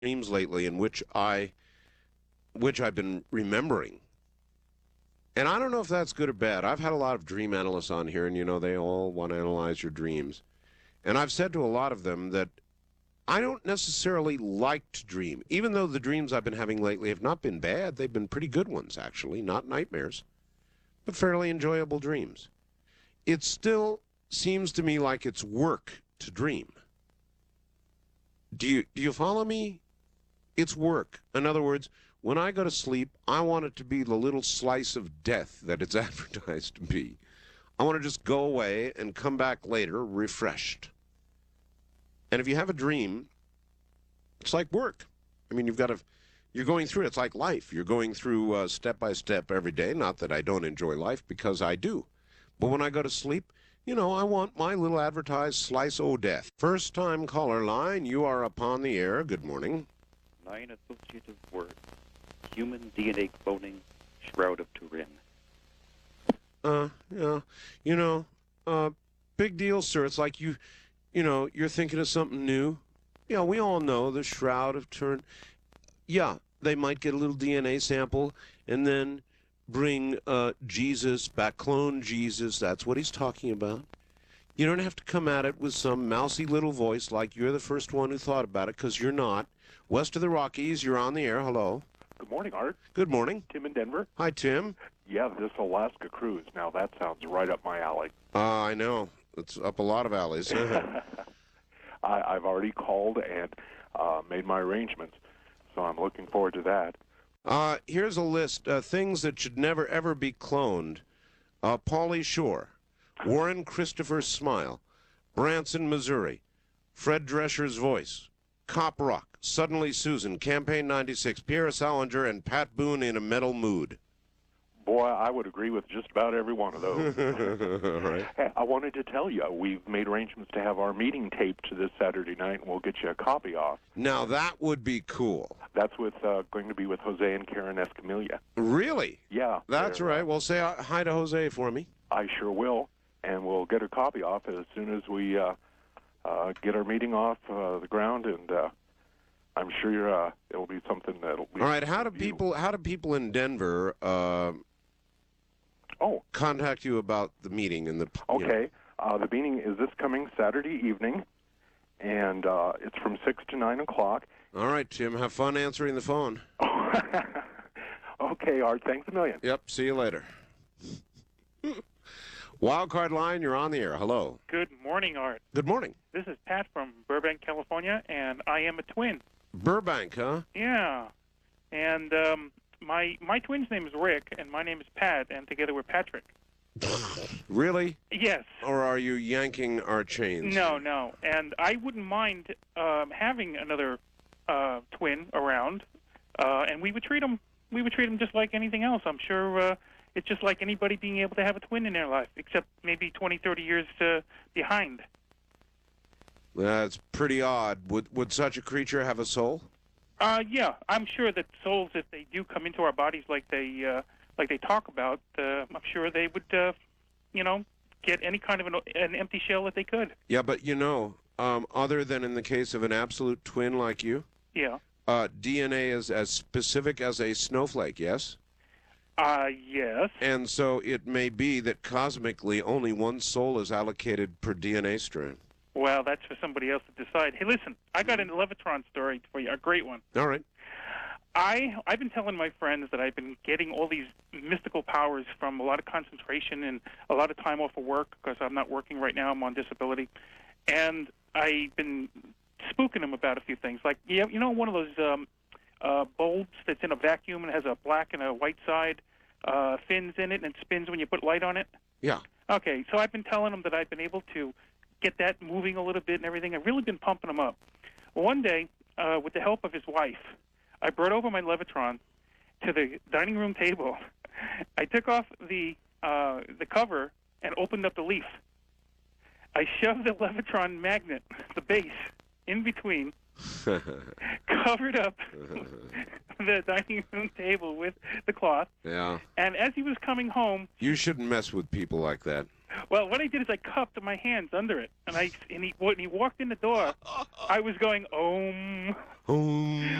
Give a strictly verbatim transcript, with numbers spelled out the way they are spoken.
dreams lately in which I, which I've been remembering. And I don't know if that's good or bad. I've had a lot of dream analysts on here, and, you know, they all want to analyze your dreams. And I've said to a lot of them that I don't necessarily like to dream, even though the dreams I've been having lately have not been bad. They've been pretty good ones, actually, not nightmares, but fairly enjoyable dreams. It still seems to me like it's work to dream. Do you, do you follow me? It's work. In other words, when I go to sleep, I want it to be the little slice of death that it's advertised to be. I want to just go away and come back later refreshed. And if you have a dream, it's like work. I mean, you've got to, you're going through it. It's like life. You're going through uh, step by step every day. Not that I don't enjoy life, because I do. But when I go to sleep, you know, I want my little advertised slice o' death. First time caller line, you are upon the air. Good morning. Nine associative words. Human D N A cloning, Shroud of Turin. Uh, yeah. You know, uh, big deal, sir. It's like you, you know, you're thinking of something new. Yeah, we all know the Shroud of Turin. Yeah, they might get a little D N A sample and then bring uh, Jesus back, clone Jesus. That's what he's talking about. You don't have to come at it with some mousy little voice like you're the first one who thought about it, because you're not. West of the Rockies, you're on the air. Hello. Good morning, Art. Good morning. Tim in Denver. Hi, Tim. Yeah, this Alaska cruise. Now, that sounds right up my alley. Uh, I know. It's up a lot of alleys. I, I've already called and uh, made my arrangements, so I'm looking forward to that. Uh, here's a list. Uh, things that should never, ever be cloned. Uh, Pauly Shore. Warren Christopher's smile. Branson, Missouri. Fred Drescher's voice. Cop Rock. Suddenly Susan. Campaign ninety-six. Pierre Salinger and Pat Boone in a metal mood. Boy, I would agree with just about every one of those. Right. Hey, I wanted to tell you, we've made arrangements to have our meeting taped this Saturday night, and we'll get you a copy off. Now, that would be cool. That's with uh, going to be with Jose and Karen Escamilla. Really? Yeah. That's right. Well, say hi to Jose for me. I sure will, and we'll get a copy off as soon as we uh, uh, get our meeting off uh, the ground, and uh, I'm sure uh, it'll be something that'll be... All right, how do people, how do people in Denver... Uh, Oh. contact you about the meeting and the... Okay. Know. Uh, the meeting is this coming Saturday evening, and uh, it's from six to nine o'clock. All right, Tim. Have fun answering the phone. Okay, Art. Thanks a million. Yep. See you later. Wildcard line, you're on the air. Hello. Good morning, Art. Good morning. This is Pat from Burbank, California, and I am a twin. Burbank, huh? Yeah. And... um My my twin's name is Rick, and my name is Pat, and together we're Patrick. Really? Yes. Or are you yanking our chains? No, no. And I wouldn't mind um, having another uh, twin around, uh, and we would treat them we would treat them just like anything else. I'm sure uh, it's just like anybody being able to have a twin in their life, except maybe twenty, thirty years uh, behind. That's pretty odd. Would would such a creature have a soul? Uh, yeah, I'm sure that souls, if they do come into our bodies like they uh, like they talk about, uh, I'm sure they would, uh, you know, get any kind of an, an empty shell that they could. Yeah, but you know, um, other than in the case of an absolute twin like you, yeah, uh, D N A is as specific as a snowflake. Yes. Uh, yes. And so it may be that cosmically only one soul is allocated per D N A strand. Well, that's for somebody else to decide. Hey, listen, I got a Levitron story for you, a great one. All right. I, I've been telling my friends that I've been getting all these mystical powers from a lot of concentration and a lot of time off of work because I'm not working right now. I'm on disability. And I've been spooking them about a few things. Like, you you know one of those um, uh, bulbs that's in a vacuum and has a black and a white side, uh, fins in it, and it spins when you put light on it? Yeah. Okay, so I've been telling them that I've been able to get that moving a little bit and everything. I've really been pumping them up. Well, one day, uh, with the help of his wife, I brought over my Levitron to the dining room table. I took off the uh, the cover and opened up the leaf. I shoved the Levitron magnet, the base, in between, covered up the dining room table with the cloth. Yeah. And as he was coming home... You shouldn't mess with people like that. Well, what I did is I cupped my hands under it, and I and he when he walked in the door, I was going, Om. Oh.